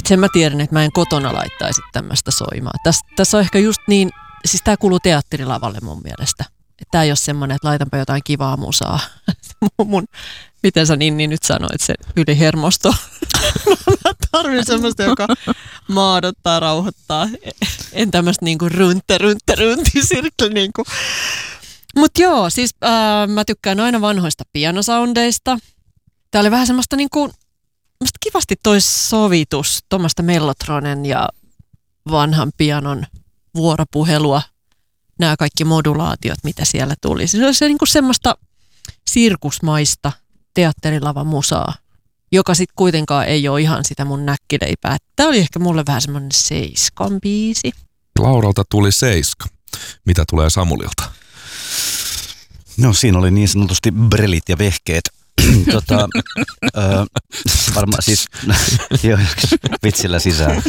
Sen mä tiedän, että mä en kotona laittaisi tämmöistä soimaan. Tässä on ehkä just niin, siis tää kuuluu teatterilavalle mun mielestä. Tää ei ole semmoinen, että laitanpa jotain kivaa musaa. Miten sä Ninni nyt sanoit, se ylihermosto. Mä tarvitsen semmoista, joka maadottaa, rauhoittaa. En tämmöistä niinku runtti-sirkli niinku. Mut joo, siis mä tykkään aina vanhoista pianosoundeista. Tää oli vähän semmoista niinku, kivasti toi sovitus, tuommoista Mellotronen ja vanhan pianon vuoropuhelua. Nämä kaikki modulaatiot, mitä siellä tuli. Se oli niinku semmoista sirkusmaista teatterilavan musaa, joka sitten kuitenkaan ei ole ihan sitä mun näkkileipää. Tämä oli ehkä mulle vähän semmoinen 7 biisi. Lauralta tuli 7. Mitä tulee Samulilta? No siinä oli niin sanotusti brelit ja vehkeet. Varmaan siis, joo, vitsillä sisään.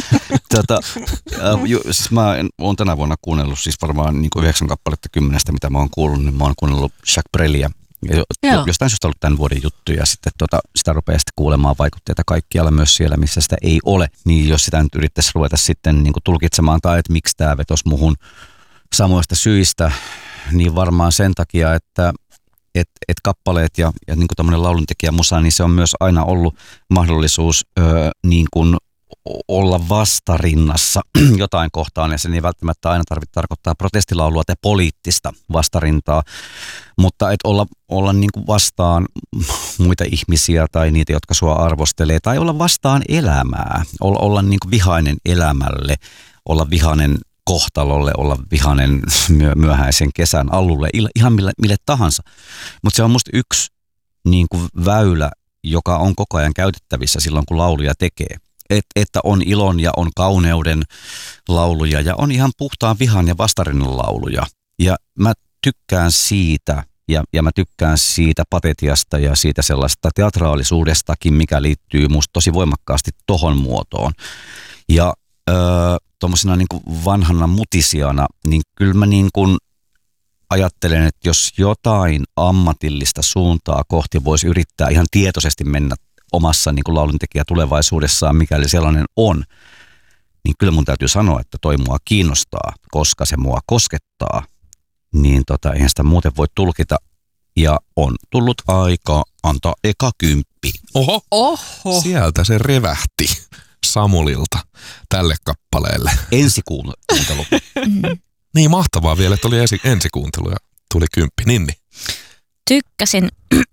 Siis mä oon tänä vuonna kuunnellut siis varmaan niin kuin 9 kappaletta 10, mitä mä oon kuullut, niin mä oon kuunnellut Jacques Brelia. Jostain syystä ollut tämän vuoden juttu ja sitten sitä rupeaa sitten kuulemaan vaikutteita kaikkialla myös siellä, missä sitä ei ole. Niin jos sitä nyt yrittäisi ruveta sitten niin kuin tulkitsemaan tai että miksi tämä vetosi muhun samoista syistä, niin varmaan sen takia, että kappaleet ja niin kuin tämmöinen lauluntekijä musa, niin se on myös aina ollut mahdollisuus niin kuin olla vastarinnassa jotain kohtaan, ja se ei välttämättä aina tarvitse tarkoittaa protestilaulua tai poliittista vastarintaa, mutta et olla niin kuin vastaan muita ihmisiä tai niitä, jotka sua arvostelee, tai olla vastaan elämää, olla niin kuin vihainen elämälle, olla vihainen kohtalolle, olla vihainen myöhäisen kesän alulle, ihan mille tahansa. Mutta se on musta yksi niin kuin väylä, joka on koko ajan käytettävissä silloin, kun lauluja tekee. Että on ilon ja on kauneuden lauluja ja on ihan puhtaan vihan ja vastarinnan lauluja. Ja mä tykkään siitä ja mä tykkään siitä patetiasta ja siitä sellaista teatraalisuudestakin, mikä liittyy musta tosi voimakkaasti tohon muotoon. Ja tuommoisena niin kuin vanhana mutisijana, niin kyllä mä niin kuin ajattelen, että jos jotain ammatillista suuntaa kohti voisi yrittää ihan tietoisesti mennä omassa niin kuin lauluntekijä tulevaisuudessaan, mikäli sellainen on, niin kyllä mun täytyy sanoa, että toi mua kiinnostaa, koska se mua koskettaa, niin eihän sitä muuten voi tulkita. Ja on tullut aika antaa eka 10. Oho. Sieltä se revähti Samulilta tälle kappaleelle. Ensikuuntelu. Niin mahtavaa vielä, että oli ensikuuntelu ja tuli 10. Ninni. Tykkäsin.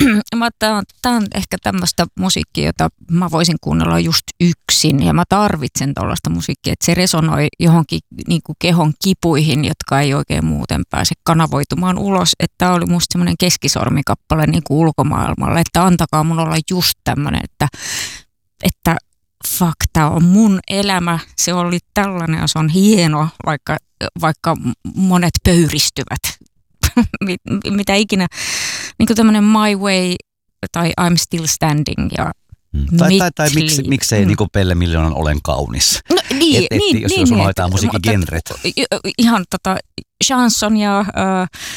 Tämä on ehkä tämmöistä musiikkia, jota mä voisin kuunnella just yksin. Ja mä tarvitsen tuollaista musiikkia, että se resonoi johonkin niin kuin kehon kipuihin, jotka ei oikein muuten pääse kanavoitumaan ulos. Että tämä oli musta semmoinen keskisormikappale niin kuin ulkomaailmalle, että antakaa mun olla just tämmöinen, että fuck, tämä on mun elämä. Se oli tällainen ja se on hieno, vaikka monet pöyristyvät. Mitä ikinä, niin kuin tämmöinen My Way tai I'm Still Standing ja Tai miksei niin kuin Pelle Miljoonan Olen kaunis. No, jos unohdetaan musiikin genret. Ihan chanson ja